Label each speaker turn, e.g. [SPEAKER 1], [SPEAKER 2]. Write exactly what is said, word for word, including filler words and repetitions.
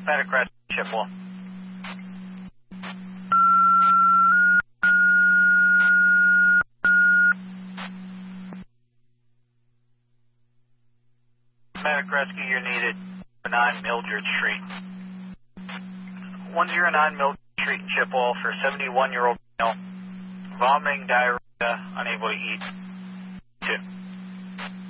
[SPEAKER 1] Medic Rescue, Chippewa. Medic Rescue, you're needed. nine Mildred Street. one oh nine Mildred Street in Chippewa for seventy-one-year-old male. Vomiting, diarrhea, unable to eat. Two.